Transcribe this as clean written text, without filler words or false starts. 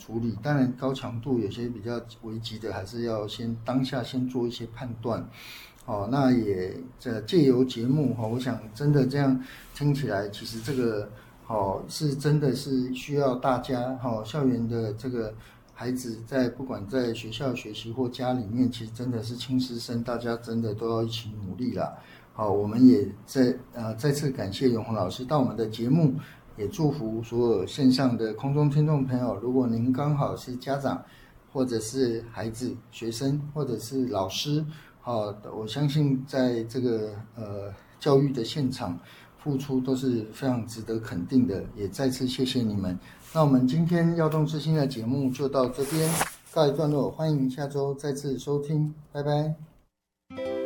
处理。当然高强度有些比较危急的，还是要当下先做一些判断。那也借由节目我想真的这样听起来，其实这个是真的是需要大家校园的这个孩子不管在学校学习或家里面，其实真的是亲师生，大家真的都要一起努力啦。我们也再次感谢永宏老师到我们的节目，也祝福所有线上的空中听众朋友，如果您刚好是家长，或者是孩子、学生，或者是老师，我相信在这个教育的现场付出都是非常值得肯定的，也再次谢谢你们。那我们今天耀动之星的节目就到这边告一段落，欢迎下周再次收听，拜拜。